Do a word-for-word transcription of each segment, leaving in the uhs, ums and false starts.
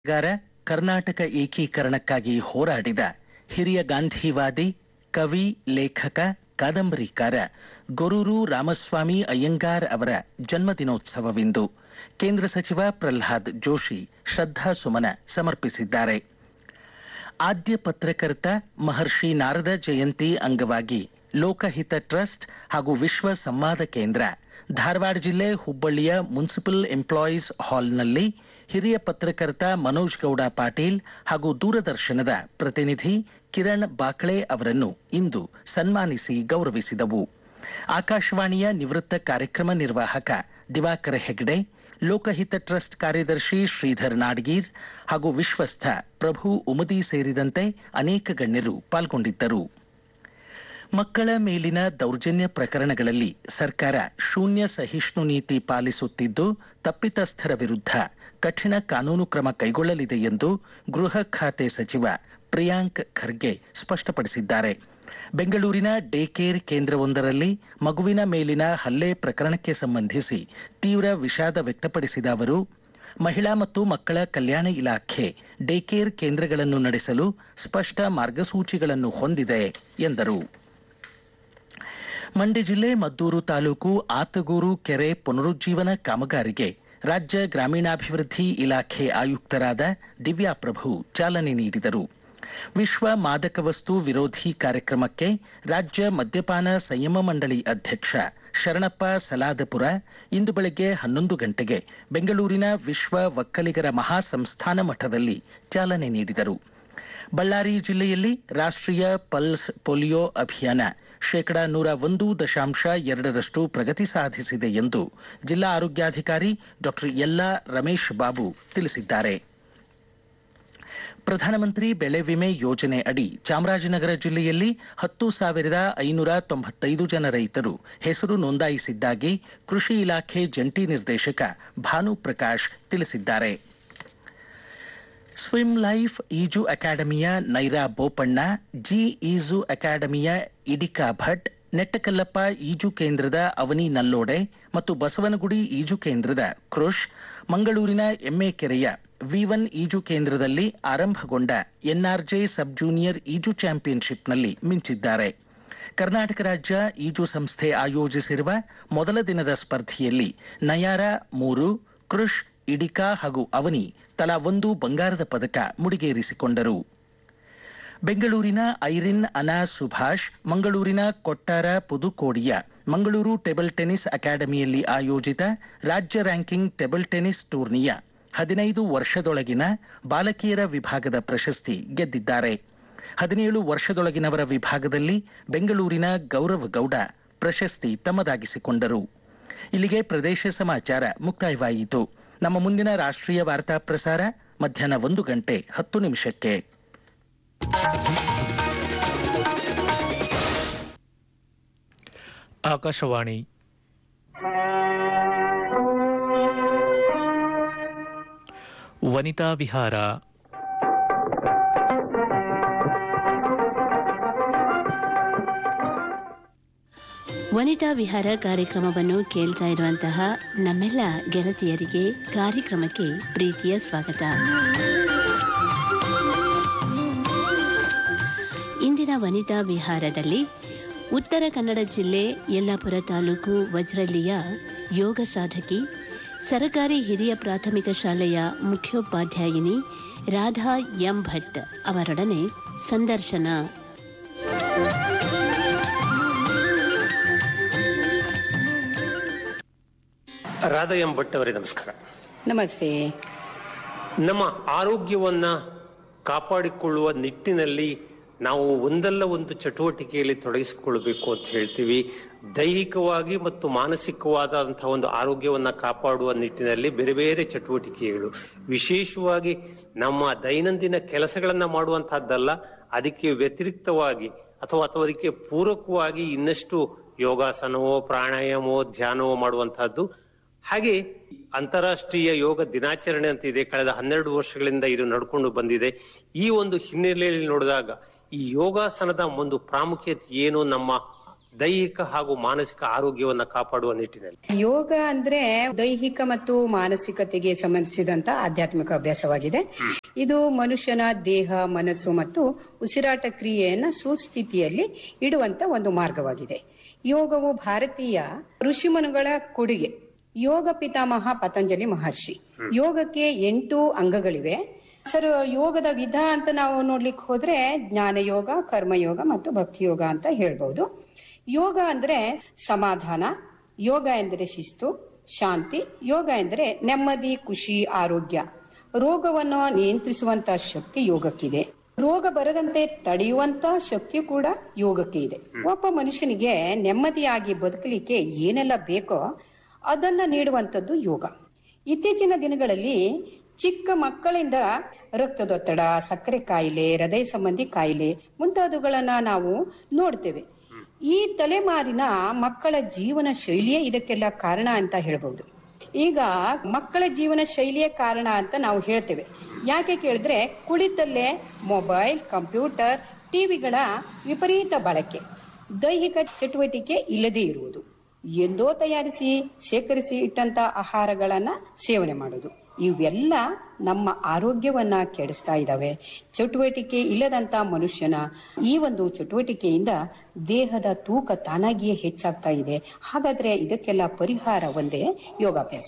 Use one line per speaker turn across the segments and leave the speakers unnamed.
ಗಾರ ಕರ್ನಾಟಕ ಏಕೀಕರಣಕ್ಕಾಗಿ ಹೋರಾಡಿದ ಹಿರಿಯ ಗಾಂಧಿವಾದಿ, ಕವಿ, ಲೇಖಕ, ಕಾದಂಬರಿಕಾರ ಗೊರೂರು ರಾಮಸ್ವಾಮಿ ಅಯ್ಯಂಗಾರ್ ಅವರ ಜನ್ಮದಿನೋತ್ಸವವಿಂದು. ಕೇಂದ್ರ ಸಚಿವ ಪ್ರಹ್ಲಾದ್ ಜೋಶಿ ಶ್ರದ್ಧಾಸುಮನ ಸಮರ್ಪಿಸಿದ್ದಾರೆ. ಆದ್ಯ ಪತ್ರಕರ್ತ ಮಹರ್ಷಿ ನಾರದ ಜಯಂತಿ ಅಂಗವಾಗಿ ಲೋಕಹಿತ ಟ್ರಸ್ಟ್ ಹಾಗೂ ವಿಶ್ವ ಸಂವಾದ ಕೇಂದ್ರ ಧಾರವಾಡ ಜಿಲ್ಲೆ ಹುಬ್ಬಳ್ಳಿಯ ಮುನ್ಸಿಪಲ್ ಎಂಪ್ಲಾಯೀಸ್ ಹಾಲ್ನಲ್ಲಿ ಹಿರಿಯ ಪತ್ರಕರ್ತ ಮನೋಜ್ ಗೌಡ ಪಾಟೀಲ್ ಹಾಗೂ ದೂರದರ್ಶನದ ಪ್ರತಿನಿಧಿ ಕಿರಣ್ ಬಾಕ್ಳೆ ಅವರನ್ನು ಇಂದು ಸನ್ಮಾನಿಸಿ ಗೌರವಿಸಿದವು. ಆಕಾಶವಾಣಿಯ ನಿವೃತ್ತ ಕಾರ್ಯಕ್ರಮ ನಿರ್ವಾಹಕ ದಿವಾಕರ ಹೆಗ್ಡೆ, ಲೋಕಹಿತ ಟ್ರಸ್ಟ್ ಕಾರ್ಯದರ್ಶಿ ಶ್ರೀಧರ್ ನಾಡಗೀರ್ ಹಾಗೂ ವಿಶ್ವಸ್ಥ ಪ್ರಭು ಉಮದಿ ಸೇರಿದಂತೆ ಅನೇಕ ಗಣ್ಯರು ಪಾಲ್ಗೊಂಡಿದ್ದರು. ಮಕ್ಕಳ ಮೇಲಿನ ದೌರ್ಜನ್ಯ ಪ್ರಕರಣಗಳಲ್ಲಿ ಸರ್ಕಾರ ಶೂನ್ಯ ಸಹಿಷ್ಣು ನೀತಿ ಪಾಲಿಸುತ್ತಿದ್ದು, ತಪ್ಪಿತಸ್ಥರ ವಿರುದ್ಧ ಕಠಿಣ ಕಾನೂನು ಕ್ರಮ ಕೈಗೊಳ್ಳಲಿದೆ ಎಂದು ಗೃಹ ಖಾತೆ ಸಚಿವ ಪ್ರಿಯಾಂಕ್ ಖರ್ಗೆ ಸ್ಪಷ್ಟಪಡಿಸಿದ್ದಾರೆ. ಬೆಂಗಳೂರಿನ ಡೇ ಕೇರ್ ಕೇಂದ್ರವೊಂದರಲ್ಲಿ ಮಗುವಿನ ಮೇಲಿನ ಹಲ್ಲೆ ಪ್ರಕರಣಕ್ಕೆ ಸಂಬಂಧಿಸಿ ತೀವ್ರ ವಿಷಾದ ವ್ಯಕ್ತಪಡಿಸಿದ ಅವರು, ಮಹಿಳಾ ಮತ್ತು ಮಕ್ಕಳ ಕಲ್ಯಾಣ ಇಲಾಖೆ ಡೇ ಕೇರ್ ಕೇಂದ್ರಗಳನ್ನು ನಡೆಸಲು ಸ್ಪಷ್ಟ ಮಾರ್ಗಸೂಚಿಗಳನ್ನು ಹೊಂದಿದೆ ಎಂದರು. ಮಂಡ್ಯ ಜಿಲ್ಲೆ ಮದ್ದೂರು ತಾಲೂಕು ಆತಗೂರು ಕೆರೆ ಪುನರುಜ್ಜೀವನ ಕಾಮಗಾರಿಗೆ ರಾಜ್ಯ ಗ್ರಾಮೀಣಾಭಿವೃದ್ಧಿ ಇಲಾಖೆ ಆಯುಕ್ತರಾದ ದಿವ್ಯಾ ಪ್ರಭು ಚಾಲನೆ ನೀಡಿದರು. ವಿಶ್ವ ಮಾದಕ ವಸ್ತು ವಿರೋಧಿ ಕಾರ್ಯಕ್ರಮಕ್ಕೆ ರಾಜ್ಯ ಮದ್ಯಪಾನ ಸಂಯಮ ಮಂಡಳಿ ಅಧ್ಯಕ್ಷ ಶರಣಪ್ಪ ಸಲಾದಪುರ ಇಂದು ಬೆಳಗ್ಗೆ ಹನ್ನೊಂದು ಗಂಟೆಗೆ ಬೆಂಗಳೂರಿನ ವಿಶ್ವ ಒಕ್ಕಲಿಗರ ಮಹಾಸಂಸ್ಥಾನ ಮಠದಲ್ಲಿ ಚಾಲನೆ ನೀಡಿದರು. ಬಳ್ಳಾರಿ ಜಿಲ್ಲೆಯಲ್ಲಿ ರಾಷ್ಟ್ರೀಯ ಪಲ್ಸ್ ಪೋಲಿಯೋ ಅಭಿಯಾನ ಶೇಕಡಾ ನೂರ ಒಂದು ದಶಾಂಶ ಎರಡರಷ್ಟು ಪ್ರಗತಿ ಸಾಧಿಸಿದೆ ಎಂದು ಜಿಲ್ಲಾ ಆರೋಗ್ಯಾಧಿಕಾರಿ ಡಾಕ್ಟರ್ ಯಲ್ಲಾ ರಮೇಶ್ ಬಾಬು ತಿಳಿಸಿದ್ದಾರೆ. ಪ್ರಧಾನಮಂತ್ರಿ ಬೆಳೆ ವಿಮೆ ಯೋಜನೆ ಅಡಿ ಚಾಮರಾಜನಗರ ಜಿಲ್ಲೆಯಲ್ಲಿ ಹತ್ತು ಸಾವಿರದ ಐನೂರ ತೊಂಬತ್ತೈದು ಜನ ರೈತರು ಹೆಸರು ನೋಂದಾಯಿಸಿದ್ದಾಗಿ ಕೃಷಿ ಇಲಾಖೆ ಜಂಟಿ ನಿರ್ದೇಶಕ ಭಾನುಪ್ರಕಾಶ್ ತಿಳಿಸಿದ್ದಾರೆ. ಸ್ವಿಮ್ ಲೈಫ್ ಈಜು ಅಕಾಡೆಮಿಯ ನೈರಾ ಬೋಪಣ್ಣ, ಜಿ ಈಜು ಅಕಾಡೆಮಿಯ ಇಡಿಕಾ ಭಟ್, ನೆಟ್ಟಕಲ್ಲಪ್ಪ ಈಜು ಕೇಂದ್ರದ ಅವನಿ ನಲ್ಲೋಡೆ ಮತ್ತು ಬಸವನಗುಡಿ ಈಜು ಕೇಂದ್ರದ ಕೃಷ್ ಮಂಗಳೂರಿನ ಎಮ್ಮೆಕೆರೆಯ ವಿ ಒನ್ ಈಜು ಕೇಂದ್ರದಲ್ಲಿ ಆರಂಭಗೊಂಡ ಎನ್ಆರ್ಜೆ ಸಬ್ ಜೂನಿಯರ್ ಈಜು ಚಾಂಪಿಯನ್ಶಿಪ್ನಲ್ಲಿ ಮಿಂಚಿದ್ದಾರೆ. ಕರ್ನಾಟಕ ರಾಜ್ಯ ಈಜು ಸಂಸ್ಥೆ ಆಯೋಜಿಸಿರುವ ಮೊದಲ ದಿನದ ಸ್ಪರ್ಧೆಯಲ್ಲಿ ನಯಾರ ಮೂರು, ಕೃಷ್, ಇಡಿಕಾ ಹಾಗೂ ಅವನಿ ತಲಾ ಒಂದು ಬಂಗಾರದ ಪದಕ ಮುಡಿಗೇರಿಸಿಕೊಂಡರು. ಬೆಂಗಳೂರಿನ ಐರಿನ್ ಅನಾ ಸುಭಾಷ್ ಮಂಗಳೂರಿನ ಕೊಟ್ಟಾರ ಪುದುಕೋಡಿಯ ಮಂಗಳೂರು ಟೇಬಲ್ ಟೆನಿಸ್ ಅಕಾಡೆಮಿಯಲ್ಲಿ ಆಯೋಜಿತ ರಾಜ್ಯ ರ್ಯಾಂಕಿಂಗ್ ಟೇಬಲ್ ಟೆನಿಸ್ ಟೂರ್ನಿಯ ಹದಿನೈದು ವರ್ಷದೊಳಗಿನ ಬಾಲಕಿಯರ ವಿಭಾಗದ ಪ್ರಶಸ್ತಿ ಗೆದ್ದಿದ್ದಾರೆ. ಹದಿನೇಳು ವರ್ಷದೊಳಗಿನವರ ವಿಭಾಗದಲ್ಲಿ ಬೆಂಗಳೂರಿನ ಗೌರವ್ ಗೌಡ ಪ್ರಶಸ್ತಿ ತಮ್ಮದಾಗಿಸಿಕೊಂಡರು. ಇಲ್ಲಿಗೆ ಪ್ರದೇಶ ಸಮಾಚಾರ ಮುಕ್ತಾಯವಾಯಿತು. ನಮ್ಮ ಮುಂದಿನ ರಾಷ್ಟ್ರೀಯ ವಾರ್ತಾ ಪ್ರಸಾರ ಮಧ್ಯಾಹ್ನ ಒಂದು ಗಂಟೆ ಹತ್ತು ನಿಮಿಷಕ್ಕೆ.
ಆಕಾಶವಾಣಿ ವನಿತಾ ವಿಹಾರ.
ವನಿತಾ ವಿಹಾರ ಕಾರ್ಯಕ್ರಮವನ್ನು ಕೇಳ್ತಾ ಇರುವಂತಹ ನಮ್ಮೆಲ್ಲ ಗೆಳತಿಯರಿಗೆ ಕಾರ್ಯಕ್ರಮಕ್ಕೆ ಪ್ರೀತಿಯ ಸ್ವಾಗತ. ಇಂದಿನ ವನಿತಾ ವಿಹಾರದಲ್ಲಿ ಉತ್ತರ ಕನ್ನಡ ಜಿಲ್ಲೆ ಯಲ್ಲಾಪುರ ತಾಲೂಕು ವಜ್ರಳ್ಳಿಯ ಯೋಗ ಸಾಧಕಿ, ಸರಕಾರಿ ಹಿರಿಯ ಪ್ರಾಥಮಿಕ ಶಾಲೆಯ ಮುಖ್ಯೋಪಾಧ್ಯಾಯಿನಿ ರಾಧಾ ಎಂ ಭಟ್ ಅವರೊಡನೆ ಸಂದರ್ಶನ.
ರಾಧಾ ಎಂ ಭಟ್ ಅವರೇ ನಮಸ್ಕಾರ.
ನಮಸ್ತೆ.
ನಮ್ಮ ಆರೋಗ್ಯವನ್ನ ಕಾಪಾಡಿಕೊಳ್ಳುವ ನಿಟ್ಟಿನಲ್ಲಿ ನಾವು ಒಂದಲ್ಲ ಒಂದು ಚಟುವಟಿಕೆಯಲ್ಲಿ ತೊಡಗಿಸಿಕೊಳ್ಬೇಕು ಅಂತ ಹೇಳ್ತೀವಿ. ದೈಹಿಕವಾಗಿ ಮತ್ತು ಮಾನಸಿಕವಾದಂತಹ ಒಂದು ಆರೋಗ್ಯವನ್ನ ಕಾಪಾಡುವ ನಿಟ್ಟಿನಲ್ಲಿ ಬೇರೆ ಬೇರೆ ಚಟುವಟಿಕೆಗಳು, ವಿಶೇಷವಾಗಿ ನಮ್ಮ ದೈನಂದಿನ ಕೆಲಸಗಳನ್ನ ಮಾಡುವಂತಹದ್ದಲ್ಲ, ಅದಕ್ಕೆ ವ್ಯತಿರಿಕ್ತವಾಗಿ ಅಥವಾ ಅಥವಾ ಅದಕ್ಕೆ ಪೂರಕವಾಗಿ ಇನ್ನಷ್ಟು ಯೋಗಾಸನವೋ ಪ್ರಾಣಾಯಾಮವೋ ಧ್ಯಾನವೋ ಮಾಡುವಂತಹದ್ದು. ಹಾಗೆ ಅಂತಾರಾಷ್ಟ್ರೀಯ ಯೋಗ ದಿನಾಚರಣೆ ಅಂತ ಇದೆ, ಕಳೆದ ಹನ್ನೆರಡು ವರ್ಷಗಳಿಂದ ಇದು ನಡ್ಕೊಂಡು ಬಂದಿದೆ. ಈ ಒಂದು ಹಿನ್ನೆಲೆಯಲ್ಲಿ ನೋಡಿದಾಗ ಈ ಯೋಗಾಸನದ ಒಂದು ಪ್ರಾಮುಖ್ಯತೆ ಏನು, ನಮ್ಮ ದೈಹಿಕ ಹಾಗೂ ಮಾನಸಿಕ ಆರೋಗ್ಯವನ್ನ ಕಾಪಾಡುವ ನಿಟ್ಟಿನಲ್ಲಿ?
ಯೋಗ ಅಂದ್ರೆ ದೈಹಿಕ ಮತ್ತು ಮಾನಸಿಕತೆಗೆ ಸಂಬಂಧಿಸಿದಂತ ಆಧ್ಯಾತ್ಮಿಕ ಅಭ್ಯಾಸವಾಗಿದೆ. ಇದು ಮನುಷ್ಯನ ದೇಹ, ಮನಸ್ಸು ಮತ್ತು ಉಸಿರಾಟ ಕ್ರಿಯೆಯನ್ನ ಸುಸ್ಥಿತಿಯಲ್ಲಿ ಇಡುವಂತ ಒಂದು ಮಾರ್ಗವಾಗಿದೆ. ಯೋಗವು ಭಾರತೀಯ ಋಷಿಮುನಿಗಳ ಕೊಡುಗೆ. ಯೋಗ ಪಿತಾಮಹ ಪತಂಜಲಿ ಮಹರ್ಷಿ. ಯೋಗಕ್ಕೆ ಎಂಟು ಅಂಗಗಳಿವೆ ಸರ್. ಯೋಗದ ವಿಧ ಅಂತ ನಾವು ನೋಡ್ಲಿಕ್ಕೆ ಹೋದ್ರೆ ಜ್ಞಾನ ಯೋಗ, ಕರ್ಮಯೋಗ ಮತ್ತು ಭಕ್ತಿ ಯೋಗ ಅಂತ ಹೇಳ್ಬಹುದು. ಯೋಗ ಅಂದ್ರೆ ಸಮಾಧಾನ, ಯೋಗ ಎಂದರೆ ಶಿಸ್ತು, ಶಾಂತಿ, ಯೋಗ ಎಂದರೆ ನೆಮ್ಮದಿ, ಖುಷಿ, ಆರೋಗ್ಯ. ರೋಗವನ್ನು ನಿಯಂತ್ರಿಸುವಂತ ಶಕ್ತಿ ಯೋಗಕ್ಕಿದೆ. ರೋಗ ಬರದಂತೆ ತಡೆಯುವಂತ ಶಕ್ತಿ ಕೂಡ ಯೋಗಕ್ಕೆ ಇದೆ. ಒಬ್ಬ ಮನುಷ್ಯನಿಗೆ ನೆಮ್ಮದಿಯಾಗಿ ಬದುಕಲಿಕ್ಕೆ ಏನೆಲ್ಲ ಬೇಕೋ ಅದನ್ನ ನೀಡುವಂತದ್ದು ಯೋಗ. ಇತ್ತೀಚಿನ ದಿನಗಳಲ್ಲಿ ಚಿಕ್ಕ ಮಕ್ಕಳಿಂದ ರಕ್ತದೊತ್ತಡ, ಸಕ್ಕರೆ ಕಾಯಿಲೆ, ಹೃದಯ ಸಂಬಂಧಿ ಕಾಯಿಲೆ ಮುಂತಾದವುಗಳನ್ನ ನಾವು ನೋಡ್ತೇವೆ. ಈ ತಲೆಮಾರಿನ ಮಕ್ಕಳ ಜೀವನ ಶೈಲಿಯೇ ಇದಕ್ಕೆಲ್ಲ ಕಾರಣ ಅಂತ ಹೇಳ್ಬಹುದು. ಈಗ ಮಕ್ಕಳ ಜೀವನ ಶೈಲಿಯೇ ಕಾರಣ ಅಂತ ನಾವು ಹೇಳ್ತೇವೆ. ಯಾಕೆ ಕೇಳಿದ್ರೆ ಕುಳಿತಲ್ಲೇ ಮೊಬೈಲ್, ಕಂಪ್ಯೂಟರ್, ಟಿವಿಗಳ ವಿಪರೀತ ಬಳಕೆ, ದೈಹಿಕ ಚಟುವಟಿಕೆ ಇಲ್ಲದೇ ಇರುವುದು, ಎಂದೋ ತಯಾರಿಸಿ ಶೇಖರಿಸಿ ಇಟ್ಟಂತ ಆಹಾರಗಳನ್ನ ಸೇವನೆ ಮಾಡೋದು, ಇವೆಲ್ಲ ನಮ್ಮ ಆರೋಗ್ಯವನ್ನ ಕೆಡಿಸ್ತಾ ಇದ್ದಾವೆ. ಚಟುವಟಿಕೆ ಇಲ್ಲದಂತ ಮನುಷ್ಯನ ಈ ಒಂದು ಚಟುವಟಿಕೆಯಿಂದ ದೇಹದ ತೂಕ ತಾನಾಗಿಯೇ ಹೆಚ್ಚಾಗ್ತಾ ಇದೆ. ಹಾಗಾದ್ರೆ ಇದಕ್ಕೆಲ್ಲ ಪರಿಹಾರ ಒಂದೇ ಯೋಗಾಭ್ಯಾಸ.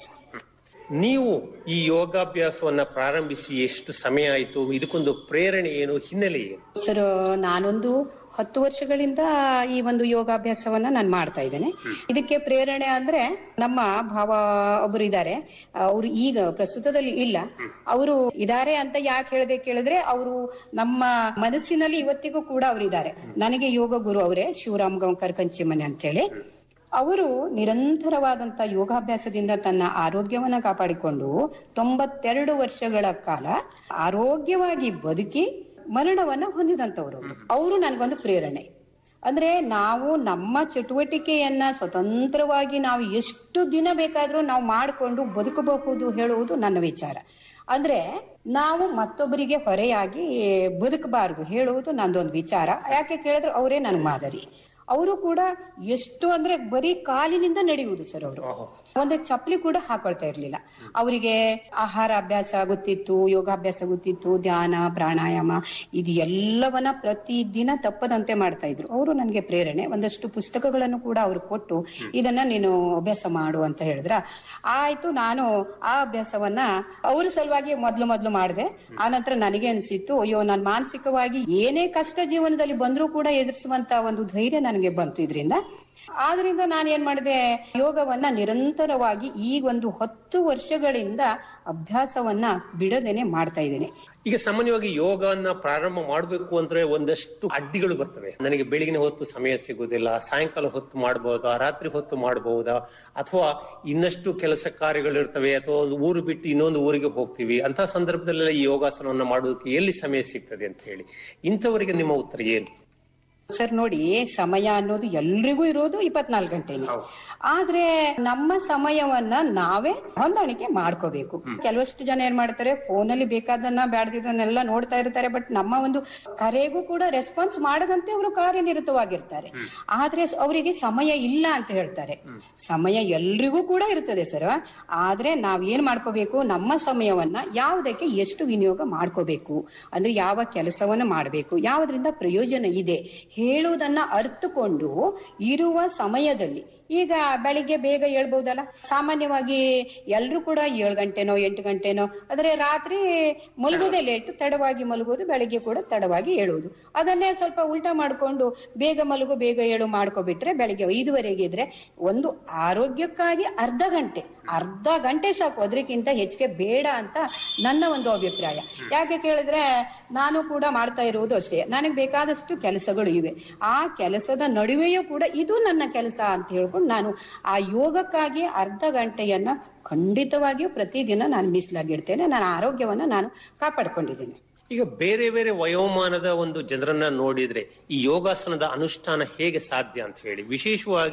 ನೀವು ಈ ಯೋಗಾಭ್ಯಾಸವನ್ನ ಪ್ರಾರಂಭಿಸಿ ಎಷ್ಟು ಸಮಯ ಆಯಿತು? ಇದಕ್ಕೊಂದು ಪ್ರೇರಣೆ ಏನು, ಹಿನ್ನೆಲೆ ಏನು?
ಸರ್, ನಾನೊಂದು ಹತ್ತು ವರ್ಷಗಳಿಂದ ಈ ಒಂದು ಯೋಗಾಭ್ಯಾಸವನ್ನ ನಾನು ಮಾಡ್ತಾ ಇದ್ದೇನೆ. ಇದಕ್ಕೆ ಪ್ರೇರಣೆ ಅಂದ್ರೆ ನಮ್ಮ ಭಾವ ಒಬ್ರು ಇದ್ದಾರೆ. ಅವರು ಈಗ ಪ್ರಸ್ತುತದಲ್ಲಿ ಇಲ್ಲ. ಅವರು ಇದಾರೆ ಅಂತ ಯಾಕೆ ಹೇಳಿದೆ ಕೇಳಿದ್ರೆ, ಅವರು ನಮ್ಮ ಮನಸ್ಸಿನಲ್ಲಿ ಇವತ್ತಿಗೂ ಕೂಡ ಅವರಿದ್ದಾರೆ. ನನಗೆ ಯೋಗ ಗುರು ಅವರೇ, ಶಿವರಾಮ್ ಗಂಕರ್ ಕಂಚಿಮನೆ ಅಂತ ಹೇಳಿ. ಅವರು ನಿರಂತರವಾದಂತ ಯೋಗಾಭ್ಯಾಸದಿಂದ ತನ್ನ ಆರೋಗ್ಯವನ್ನ ಕಾಪಾಡಿಕೊಂಡು ತೊಂಬತ್ತೆರಡು ವರ್ಷಗಳ ಕಾಲ ಆರೋಗ್ಯವಾಗಿ ಬದುಕಿ ಮರಣವನ್ನ ಹೊಂದಿದಂತವರು. ಅವರು ನನಗೊಂದು ಪ್ರೇರಣೆ. ಅಂದ್ರೆ ನಾವು ನಮ್ಮ ಚಟುವಟಿಕೆಯನ್ನ ಸ್ವತಂತ್ರವಾಗಿ ನಾವು ಎಷ್ಟು ದಿನ ಬೇಕಾದ್ರೂ ನಾವು ಮಾಡಿಕೊಂಡು ಬದುಕಬಹುದು ಹೇಳುವುದು ನನ್ನ ವಿಚಾರ. ಅಂದ್ರೆ ನಾವು ಮತ್ತೊಬ್ಬರಿಗೆ ಹೊರೆಯಾಗಿ ಬದುಕಬಾರದು ಹೇಳುವುದು ನಂದೊಂದು ವಿಚಾರ. ಯಾಕೆ ಕೇಳಿದ್ರೆ ಅವರೇ ನನ್ನ ಮಾದರಿ. ಅವರು ಕೂಡ ಎಷ್ಟು ಅಂದ್ರೆ ಬರೀ ಕಾಲಿನಿಂದ ನಡೆಯುವುದು ಸರ್. ಅವರು ಒಂದು ಚಪ್ಪಲಿ ಕೂಡ ಹಾಕೊಳ್ತಾ ಇರ್ಲಿಲ್ಲ. ಅವರಿಗೆ ಆಹಾರ ಅಭ್ಯಾಸ ಗೊತ್ತಿತ್ತು, ಯೋಗಾಭ್ಯಾಸ ಗೊತ್ತಿತ್ತು, ಧ್ಯಾನ, ಪ್ರಾಣಾಯಾಮ ಇದು ಎಲ್ಲವನ್ನ ಪ್ರತಿದಿನ ತಪ್ಪದಂತೆ ಮಾಡ್ತಾ ಇದ್ರು. ಅವರು ನನಗೆ ಪ್ರೇರಣೆ. ಒಂದಷ್ಟು ಪುಸ್ತಕಗಳನ್ನು ಕೂಡ ಅವರು ಕೊಟ್ಟು ಇದನ್ನ ನೀನು ಅಭ್ಯಾಸ ಮಾಡು ಅಂತ ಹೇಳಿದ್ರ. ಆಯ್ತು, ನಾನು ಆ ಅಭ್ಯಾಸವನ್ನ ಅವ್ರ ಸಲುವಾಗಿ ಮೊದ್ಲು ಮೊದ್ಲು ಮಾಡಿದೆ. ಆ ನಂತರ ನನಗೆ ಅನಿಸಿತ್ತು, ಅಯ್ಯೋ, ನಾನು ಮಾನಸಿಕವಾಗಿ ಏನೇ ಕಷ್ಟ ಜೀವನದಲ್ಲಿ ಬಂದ್ರೂ ಕೂಡ ಎದುರಿಸುವಂತ ಒಂದು ಧೈರ್ಯ ನನಗೆ ಬಂತು ಇದರಿಂದ. ಆದ್ರಿಂದ ನಾನು ಏನ್ ಮಾಡಿದೆ, ಯೋಗವನ್ನ ನಿರಂತರವಾಗಿ ಈಗ ಒಂದು ಹತ್ತು ವರ್ಷಗಳಿಂದ ಅಭ್ಯಾಸವನ್ನ ಬಿಡದೇನೆ ಮಾಡ್ತಾ ಇದ್ದೇನೆ.
ಈಗ ಸಾಮಾನ್ಯವಾಗಿ ಯೋಗವನ್ನ ಪ್ರಾರಂಭ ಮಾಡಬೇಕು ಅಂದ್ರೆ ಒಂದಷ್ಟು ಅಡ್ಡಿಗಳು ಬರ್ತವೆ. ನನಗೆ ಬೆಳಗಿನ ಹೊತ್ತು ಸಮಯ ಸಿಗುವುದಿಲ್ಲ, ಸಾಯಂಕಾಲ ಹೊತ್ತು ಮಾಡಬಹುದಾ, ರಾತ್ರಿ ಹೊತ್ತು ಮಾಡಬಹುದಾ, ಅಥವಾ ಇನ್ನಷ್ಟು ಕೆಲಸ ಕಾರ್ಯಗಳಿರ್ತವೆ, ಅಥವಾ ಒಂದು ಊರು ಬಿಟ್ಟು ಇನ್ನೊಂದು ಊರಿಗೆ ಹೋಗ್ತೀವಿ. ಅಂತ ಸಂದರ್ಭದಲ್ಲೆಲ್ಲ ಈ ಯೋಗಾಸನವನ್ನ ಮಾಡೋದಕ್ಕೆ ಎಲ್ಲಿ ಸಮಯ ಸಿಗ್ತದೆ ಅಂತ ಹೇಳಿ, ಇಂಥವರಿಗೆ ನಿಮ್ಮ ಉತ್ತರ ಏನು?
ಸರ್ ನೋಡಿ, ಸಮಯ ಅನ್ನೋದು ಎಲ್ರಿಗೂ ಇರೋದು ಇಪ್ಪತ್ನಾಲ್ಕು ಗಂಟೆನೆ. ಆದ್ರೆ ನಮ್ಮ ಸಮಯವನ್ನ ನಾವೇ ಹೊಂದಾಣಿಕೆ ಮಾಡ್ಕೋಬೇಕು. ಕೆಲವಷ್ಟು ಜನ ಏನ್ ಮಾಡ್ತಾರೆ, ಫೋನಲ್ಲಿ ಬೇಕಾದನ್ನ ಬ್ಯಾಡ್ದಿದ್ದನ್ನೆಲ್ಲ ನೋಡ್ತಾ ಇರ್ತಾರೆ. ಬಟ್ ನಮ್ಮ ಒಂದು ಕರೆಗೂ ಕೂಡ ರೆಸ್ಪಾನ್ಸ್ ಮಾಡದಂತೆ ಅವರು ಕಾರ್ಯನಿರತವಾಗಿರ್ತಾರೆ. ಆದ್ರೆ ಅವರಿಗೆ ಸಮಯ ಇಲ್ಲ ಅಂತ ಹೇಳ್ತಾರೆ. ಸಮಯ ಎಲ್ರಿಗೂ ಕೂಡ ಇರ್ತದೆ ಸರ್. ಆದ್ರೆ ನಾವ್ ಏನ್ ಮಾಡ್ಕೋಬೇಕು, ನಮ್ಮ ಸಮಯವನ್ನ ಯಾವುದಕ್ಕೆ ಎಷ್ಟು ವಿನಿಯೋಗ ಮಾಡ್ಕೋಬೇಕು, ಅಂದ್ರೆ ಯಾವ ಕೆಲಸವನ್ನ ಮಾಡ್ಬೇಕು, ಯಾವ್ದ್ರಿಂದ ಪ್ರಯೋಜನ ಇದೆ ಹೇಳುವುದನ್ನ ಅರ್ಥಕೊಂಡು ಇರುವ ಸಮಯದಲ್ಲಿ. ಈಗ ಬೆಳಿಗ್ಗೆ ಬೇಗ ಹೇಳ್ಬಹುದಲ್ಲ. ಸಾಮಾನ್ಯವಾಗಿ ಎಲ್ರು ಕೂಡ ಏಳು ಗಂಟೆನೋ ಎಂಟು ಗಂಟೆನೋ, ಆದ್ರೆ ರಾತ್ರಿ ಮಲಗೋದೇ ಲೇಟು, ತಡವಾಗಿ ಮಲಗೋದು, ಬೆಳಿಗ್ಗೆ ಕೂಡ ತಡವಾಗಿ ಹೇಳುವುದು. ಅದನ್ನೇ ಸ್ವಲ್ಪ ಉಲ್ಟಾ ಮಾಡ್ಕೊಂಡು ಬೇಗ ಮಲಗು ಬೇಗ ಏಳು ಮಾಡ್ಕೊಬಿಟ್ರೆ ಬೆಳಿಗ್ಗೆ ಐದುವರೆಗೆ ಇದ್ರೆ ಒಂದು ಆರೋಗ್ಯಕ್ಕಾಗಿ ಅರ್ಧ ಗಂಟೆ ಅರ್ಧ ಗಂಟೆ ಸಾಕು, ಅದಕ್ಕಿಂತ ಹೆಚ್ಚಿಗೆ ಬೇಡ ಅಂತ ನನ್ನ ಒಂದು ಅಭಿಪ್ರಾಯ. ಯಾಕೆ ಕೇಳಿದ್ರೆ ನಾನು ಕೂಡ ಮಾಡ್ತಾ ಇರುವುದು ಅಷ್ಟೇ. ನನಗೆ ಬೇಕಾದಷ್ಟು ಕೆಲಸಗಳು ಇವೆ. ಆ ಕೆಲಸದ ನಡುವೆಯೂ ಕೂಡ ಇದು ನನ್ನ ಕೆಲಸ ಅಂತ ಹೇಳ್ಕೊಂಡು ನಾನು ಆ ಯೋಗಕ್ಕಾಗಿ ಅರ್ಧ ಗಂಟೆಯನ್ನ ಖಂಡಿತವಾಗಿಯೂ ಪ್ರತಿದಿನ ನಾನು ಮೀಸಲಾಗಿಡ್ತೇನೆ. ನನ್ನ ಆರೋಗ್ಯವನ್ನ ನಾನು ಕಾಪಾಡ್ಕೊಂಡಿದ್ದೇನೆ.
ಈಗ ಬೇರೆ ಬೇರೆ ವಯೋಮಾನದ ಒಂದು ಜನರನ್ನ ನೋಡಿದ್ರೆ ಈ ಯೋಗಾಸನದ ಅನುಷ್ಠಾನ ಹೇಗೆ ಸಾಧ್ಯ ಅಂತ ಹೇಳಿ, ವಿಶೇಷವಾಗಿ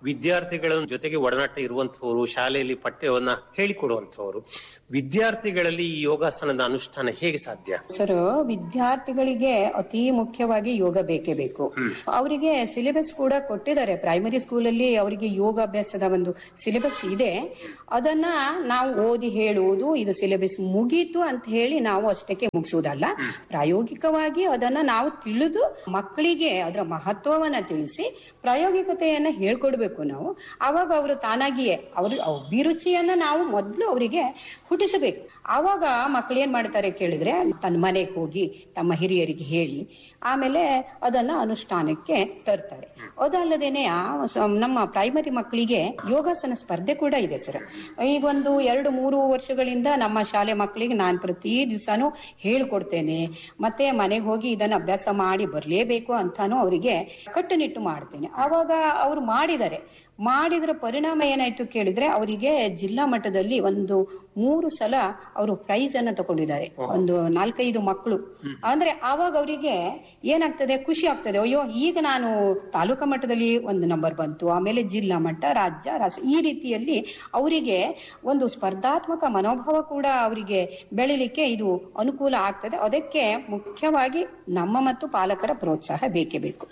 ವಿದ್ಯಾರ್ಥಿಗಳ ಜೊತೆಗೆ ಒಡನಾಟ ಇರುವಂತಹವರು, ಶಾಲೆಯಲ್ಲಿ ಪಠ್ಯವನ್ನ ಹೇಳಿಕೊಡುವಂತಹವರು. ವಿದ್ಯಾರ್ಥಿಗಳಲ್ಲಿ ಈ ಯೋಗಾಸನದ ಅನುಷ್ಠಾನ ಹೇಗೆ ಸಾಧ್ಯ?
ಸರ್, ವಿದ್ಯಾರ್ಥಿಗಳಿಗೆ ಅತಿ ಮುಖ್ಯವಾಗಿ ಯೋಗ ಬೇಕೇ ಬೇಕು. ಅವರಿಗೆ ಸಿಲೆಬಸ್ ಕೂಡ ಕೊಟ್ಟಿದ್ದಾರೆ. ಪ್ರೈಮರಿ ಸ್ಕೂಲಲ್ಲಿ ಅವರಿಗೆ ಯೋಗಾಭ್ಯಾಸದ ಒಂದು ಸಿಲೆಬಸ್ ಇದೆ. ಅದನ್ನ ನಾವು ಓದಿ ಹೇಳುವುದು, ಇದು ಸಿಲೆಬಸ್ ಮುಗೀತು ಅಂತ ಹೇಳಿ ನಾವು ಅಷ್ಟಕ್ಕೆ ಮುಗಿಸುವುದಲ್ಲ. ಪ್ರಾಯೋಗಿಕವಾಗಿ ಅದನ್ನ ನಾವು ತಿಳಿದು ಮಕ್ಕಳಿಗೆ ಅದರ ಮಹತ್ವವನ್ನ ತಿಳಿಸಿ ಪ್ರಾಯೋಗಿಕತೆಯನ್ನ ಹೇಳ್ಕೊಡ್ಬೇಕು ನಾವು. ಅವಾಗ ಅವರು ತಾನಾಗಿಯೇ ಅವ್ರ ಅಭಿರುಚಿಯನ್ನ ನಾವು ಮೊದಲು ಅವರಿಗೆ ಹುಟ್ಟಿಸಬೇಕು. ಆವಾಗ ಮಕ್ಕಳು ಏನ್ ಮಾಡ್ತಾರೆ ಕೇಳಿದ್ರೆ, ತನ್ನ ಮನೆಗೆ ಹೋಗಿ ತಮ್ಮ ಹಿರಿಯರಿಗೆ ಹೇಳಿ ಆಮೇಲೆ ಅದನ್ನ ಅನುಷ್ಠಾನಕ್ಕೆ ತರ್ತಾರೆ. ಅದಲ್ಲದೇನೆ ನಮ್ಮ ಪ್ರೈಮರಿ ಮಕ್ಕಳಿಗೆ ಯೋಗಾಸನ ಸ್ಪರ್ಧೆ ಕೂಡ ಇದೆ ಸರ್. ಈಗ ಒಂದು ಎರಡು ಮೂರು ವರ್ಷಗಳಿಂದ ನಮ್ಮ ಶಾಲೆ ಮಕ್ಕಳಿಗೆ ನಾನು ಪ್ರತಿ ದಿವಸನೂ ಹೇಳ್ಕೊಡ್ತೇನೆ. ಮತ್ತೆ ಮನೆಗೆ ಹೋಗಿ ಇದನ್ನ ಅಭ್ಯಾಸ ಮಾಡಿ ಬರ್ಲೇಬೇಕು ಅಂತಾನು ಅವರಿಗೆ ಕಟ್ಟುನಿಟ್ಟು ಮಾಡ್ತೇನೆ. ಆವಾಗ ಅವ್ರು ಮಾಡಿದ್ದಾರೆ. ಮಾಡಿದ್ರ ಪರಿಣಾಮ ಏನಾಯ್ತು ಕೇಳಿದ್ರೆ, ಅವರಿಗೆ ಜಿಲ್ಲಾ ಮಟ್ಟದಲ್ಲಿ ಒಂದು ಮೂರು ಸಲ ಅವರು ಪ್ರೈಸ್ ಅನ್ನ ತಗೊಂಡಿದ್ದಾರೆ. ಒಂದು ನಾಲ್ಕೈದು ಮಕ್ಕಳು. ಅಂದ್ರೆ ಆವಾಗ ಅವರಿಗೆ ಏನಾಗ್ತದೆ, ಖುಷಿ ಆಗ್ತದೆ. ಅಯ್ಯೋ, ಈಗ ನಾನು ತಾಲೂಕಾ ಮಟ್ಟದಲ್ಲಿ ಒಂದು ನಂಬರ್ ಬಂತು, ಆಮೇಲೆ ಜಿಲ್ಲಾ ಮಟ್ಟ, ರಾಜ್ಯ, ರಾಷ್ಟ್ರ, ಈ ರೀತಿಯಲ್ಲಿ ಅವರಿಗೆ ಒಂದು ಸ್ಪರ್ಧಾತ್ಮಕ ಮನೋಭಾವ ಕೂಡ ಅವರಿಗೆ ಬೆಳಿಲಿಕ್ಕೆ ಇದು ಅನುಕೂಲ ಆಗ್ತದೆ. ಅದಕ್ಕೆ ಮುಖ್ಯವಾಗಿ ನಮ್ಮ ಮತ್ತು ಪಾಲಕರ ಪ್ರೋತ್ಸಾಹ ಬೇಕೇ ಬೇಕು.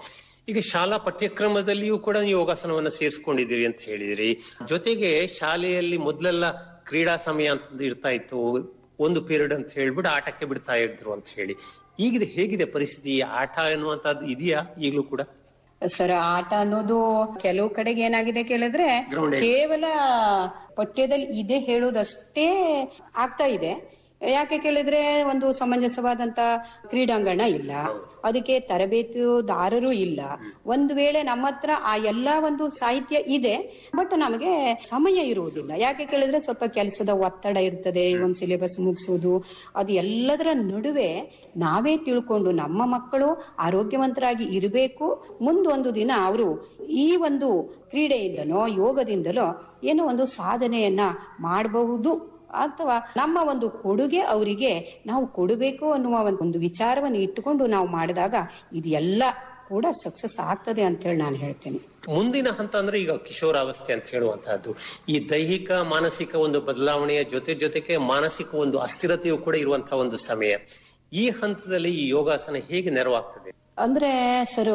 ಈಗ ಶಾಲಾ ಪಠ್ಯಕ್ರಮದಲ್ಲಿಯೂ ಕೂಡ ನೀವು ಯೋಗಾಸನವನ್ನ ಸೇರಿಸ್ಕೊಂಡಿದ್ದೀರಿ ಅಂತ ಹೇಳಿದ್ರಿ. ಜೊತೆಗೆ ಶಾಲೆಯಲ್ಲಿ ಮೊದಲೆಲ್ಲ ಕ್ರೀಡಾ ಸಮಯ ಅಂತ ಇರ್ತಾ ಇತ್ತು, ಒಂದು ಪೀರಿಯಡ್ ಅಂತ ಹೇಳ್ಬಿಟ್ಟು ಆಟಕ್ಕೆ ಬಿಡ್ತಾ ಇದ್ರು ಅಂತ ಹೇಳಿ. ಈಗಿದೆ ಹೇಗಿದೆ ಪರಿಸ್ಥಿತಿ? ಆಟ ಎನ್ನುವಂತದ್ದು ಇದೆಯಾ ಈಗಲೂ ಕೂಡ?
ಸರ್, ಆಟ ಅನ್ನೋದು ಕೆಲವು ಕಡೆಗೆ ಏನಾಗಿದೆ ಕೇಳಿದ್ರೆ ಕೇವಲ ಪಠ್ಯದಲ್ಲಿ ಇದೆ ಹೇಳುವುದಷ್ಟೇ ಆಗ್ತಾ ಇದೆ. ಯಾಕೆ ಕೇಳಿದ್ರೆ ಒಂದು ಸಮಂಜಸವಾದಂತ ಕ್ರೀಡಾಂಗಣ ಇಲ್ಲ, ಅದಕ್ಕೆ ತರಬೇತುದಾರರು ಇಲ್ಲ. ಒಂದು ವೇಳೆ ನಮ್ಮ ಹತ್ರ ಆ ಎಲ್ಲಾ ಒಂದು ಸಾಹಿತ್ಯ ಇದೆ, ಬಟ್ ನಮಗೆ ಸಮಯ ಇರುವುದಿಲ್ಲ. ಯಾಕೆ ಕೇಳಿದ್ರೆ ಸ್ವಲ್ಪ ಕೆಲಸದ ಒತ್ತಡ ಇರ್ತದೆ, ಒಂದು ಸಿಲೆಬಸ್ ಮುಗಿಸುವುದು, ಅದು ಎಲ್ಲದರ ನಡುವೆ ನಾವೇ ತಿಳ್ಕೊಂಡು ನಮ್ಮ ಮಕ್ಕಳು ಆರೋಗ್ಯವಂತರಾಗಿ ಇರಬೇಕು. ಮುಂದೊಂದು ದಿನ ಅವರು ಈ ಒಂದು ಕ್ರೀಡೆಯಿಂದನೋ ಯೋಗದಿಂದಲೋ ಏನೋ ಒಂದು ಸಾಧನೆಯನ್ನ ಮಾಡಬಹುದು, ಅಥವಾ ನಮ್ಮ ಒಂದು ಕೊಡುಗೆ ಅವರಿಗೆ ನಾವು ಕೊಡಬೇಕು ಅನ್ನುವ ಒಂದು ವಿಚಾರವನ್ನು ಇಟ್ಟುಕೊಂಡು ನಾವು ಮಾಡಿದಾಗ ಇದೆಲ್ಲ ಕೂಡ ಸಕ್ಸಸ್ ಆಗ್ತದೆ ಅಂತ ಹೇಳಿ ನಾನು ಹೇಳ್ತೇನೆ.
ಮುಂದಿನ ಹಂತ ಅಂದ್ರೆ ಈಗ ಕಿಶೋರಾವಸ್ಥೆ ಅಂತ ಹೇಳುವಂತಹದ್ದು, ಈ ದೈಹಿಕ ಮಾನಸಿಕ ಒಂದು ಬದಲಾವಣೆಯ ಜೊತೆ ಜೊತೆಗೆ ಮಾನಸಿಕ ಒಂದು ಅಸ್ಥಿರತೆಯು ಕೂಡ ಇರುವಂತಹ ಒಂದು ಸಮಯ. ಈ ಹಂತದಲ್ಲಿ ಈ ಯೋಗಾಸನ ಹೇಗೆ ನೆರವಾಗ್ತದೆ?
ಅಂದ್ರೆ ಸರ್,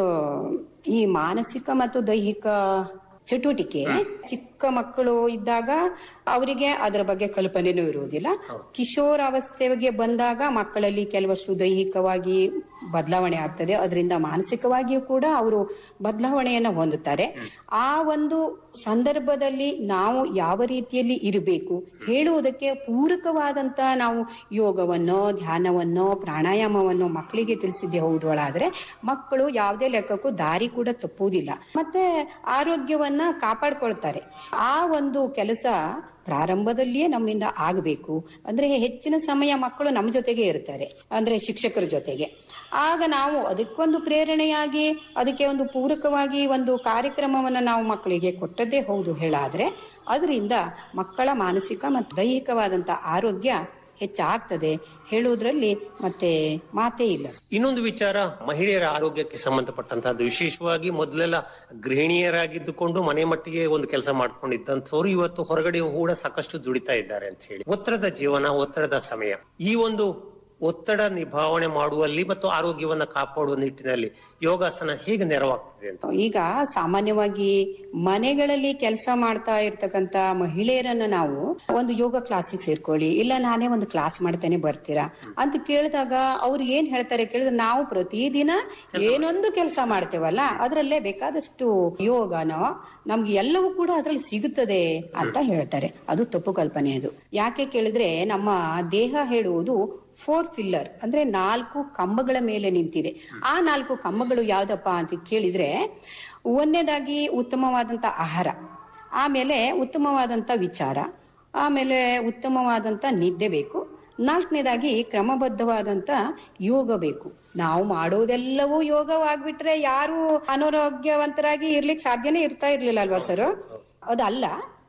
ಈ ಮಾನಸಿಕ ಮತ್ತು ದೈಹಿಕ ಚಟುವಟಿಕೆ ಚಿಕ್ಕ ಮಕ್ಕಳು ಇದ್ದಾಗ ಅವರಿಗೆ ಅದರ ಬಗ್ಗೆ ಕಲ್ಪನೆನೂ ಇರುವುದಿಲ್ಲ. ಕಿಶೋರಾವಸ್ಥೆಗೆ ಬಂದಾಗ ಮಕ್ಕಳಲ್ಲಿ ಕೆಲವಷ್ಟು ದೈಹಿಕವಾಗಿ ಬದಲಾವಣೆ ಆಗ್ತದೆ, ಅದರಿಂದ ಮಾನಸಿಕವಾಗಿಯೂ ಕೂಡ ಅವರು ಬದಲಾವಣೆಯನ್ನ ಹೊಂದುತ್ತಾರೆ. ಆ ಒಂದು ಸಂದರ್ಭದಲ್ಲಿ ನಾವು ಯಾವ ರೀತಿಯಲ್ಲಿ ಇರಬೇಕು ಹೇಳುವುದಕ್ಕೆ ಪೂರಕವಾದಂತ ನಾವು ಯೋಗವನ್ನೋ ಧ್ಯಾನವನ್ನೋ ಪ್ರಾಣಾಯಾಮವನ್ನೋ ಮಕ್ಕಳಿಗೆ ತಿಳಿಸಿದ್ದೆ ಹೌದೊಳಾದ್ರೆ ಮಕ್ಕಳು ಯಾವುದೇ ಲೆಕ್ಕಕ್ಕೂ ದಾರಿ ಕೂಡ ತಪ್ಪುವುದಿಲ್ಲ, ಮತ್ತೆ ಆರೋಗ್ಯವನ್ನ ಕಾಪಾಡ್ಕೊಳ್ತಾರೆ. ಆ ಒಂದು ಕೆಲಸ ಪ್ರಾರಂಭದಲ್ಲಿಯೇ ನಮ್ಮಿಂದ ಆಗಬೇಕು. ಅಂದ್ರೆ ಹೆಚ್ಚಿನ ಸಮಯ ಮಕ್ಕಳು ನಮ್ಮ ಜೊತೆಗೆ ಇರ್ತಾರೆ, ಅಂದ್ರೆ ಶಿಕ್ಷಕರ ಜೊತೆಗೆ. ಆಗ ನಾವು ಅದಕ್ಕೊಂದು ಪ್ರೇರಣೆಯಾಗಿ ಅದಕ್ಕೆ ಒಂದು ಪೂರಕವಾಗಿ ಒಂದು ಕಾರ್ಯಕ್ರಮವನ್ನ ನಾವು ಮಕ್ಕಳಿಗೆ ಕೊಟ್ಟದ್ದೇ ಹೌದು ಹೇಳಾದ್ರೆ ಅದರಿಂದ ಮಕ್ಕಳ ಮಾನಸಿಕ ಮತ್ತು ದೈಹಿಕವಾದಂತ ಆರೋಗ್ಯ ಹೆಚ್ಚಾಗ್ತದೆ ಹೇಳುವುದರಲ್ಲಿ ಮತ್ತೆ ಮಾತೇ ಇಲ್ಲ.
ಇನ್ನೊಂದು ವಿಚಾರ, ಮಹಿಳೆಯರ ಆರೋಗ್ಯಕ್ಕೆ ಸಂಬಂಧಪಟ್ಟಂತಹದ್ದು. ವಿಶೇಷವಾಗಿ ಮೊದಲೆಲ್ಲ ಗೃಹಿಣಿಯರಾಗಿದ್ದುಕೊಂಡು ಮನೆ ಮಟ್ಟಿಗೆ ಒಂದು ಕೆಲಸ ಮಾಡ್ಕೊಂಡಿದ್ದಂಥವ್ರು ಇವತ್ತು ಹೊರಗಡೆ ಕೂಡ ಸಾಕಷ್ಟು ದುಡಿತಾ ಇದ್ದಾರೆ ಅಂತ ಹೇಳಿ. ಒತ್ತಡದ ಜೀವನ, ಒತ್ತಡದ ಸಮಯ, ಈ ಒಂದು ಒತ್ತಡ ನಿಭಾವಣೆ ಮಾಡುವಲ್ಲಿ ಮತ್ತು ಆರೋಗ್ಯವನ್ನ ಕಾಪಾಡುವ ನಿಟ್ಟಿನಲ್ಲಿ ಯೋಗಾಸನ ಹೇಗೆ ನೆರವಾಗ್ತದೆ ಅಂತ?
ಈಗ ಸಾಮಾನ್ಯವಾಗಿ ಮನೆಗಳಲ್ಲಿ ಕೆಲಸ ಮಾಡ್ತಾ ಇರ್ತಕ್ಕಂತ ಮಹಿಳೆಯರನ್ನ ನಾವು ಒಂದು ಯೋಗ ಕ್ಲಾಸಿಗೆ ಸೇರ್ಕೊಳ್ಳಿ, ಇಲ್ಲ ನಾನೇ ಒಂದು ಕ್ಲಾಸ್ ಮಾಡ್ತೇನೆ ಬರ್ತೀರಾ ಅಂತ ಕೇಳಿದಾಗ ಅವ್ರು ಏನ್ ಹೇಳ್ತಾರೆ ಕೇಳಿದ್ರೆ, ನಾವು ಪ್ರತಿದಿನ ಏನೊಂದು ಕೆಲಸ ಮಾಡ್ತೇವಲ್ಲ ಅದರಲ್ಲೇ ಬೇಕಾದಷ್ಟು ಯೋಗನೋ ನಮ್ಗೆ ಎಲ್ಲವೂ ಕೂಡ ಅದ್ರಲ್ಲಿ ಸಿಗುತ್ತದೆ ಅಂತ ಹೇಳ್ತಾರೆ. ಅದು ತಪ್ಪು ಕಲ್ಪನೆ. ಅದು ಯಾಕೆ ಕೇಳಿದ್ರೆ ನಮ್ಮ ದೇಹ ಹೇಳುವುದು ಫೋರ್ ಪಿಲ್ಲರ್ ಅಂದ್ರೆ ನಾಲ್ಕು ಕಂಬಗಳ ಮೇಲೆ ನಿಂತಿದೆ. ಆ ನಾಲ್ಕು ಕಂಬಗಳು ಯಾವ್ದಪ್ಪ ಅಂತ ಕೇಳಿದ್ರೆ, ಒಂದನೇದಾಗಿ ಉತ್ತಮವಾದಂತ ಆಹಾರ, ಆಮೇಲೆ ಉತ್ತಮವಾದಂತ ವಿಚಾರ, ಆಮೇಲೆ ಉತ್ತಮವಾದಂತ ನಿದ್ದೆ ಬೇಕು, ನಾಲ್ಕನೇದಾಗಿ ಕ್ರಮಬದ್ಧವಾದಂತ ಯೋಗ ಬೇಕು. ನಾವು ಮಾಡೋದೆಲ್ಲವೂ ಯೋಗವಾಗ್ಬಿಟ್ರೆ ಯಾರು ಅನಾರೋಗ್ಯವಂತರಾಗಿ ಇರ್ಲಿಕ್ಕೆ ಸಾಧ್ಯನೇ ಇರ್ತಾ ಇರ್ಲಿಲ್ಲ ಅಲ್ವಾ ಸರ್? ಅದಲ್ಲ,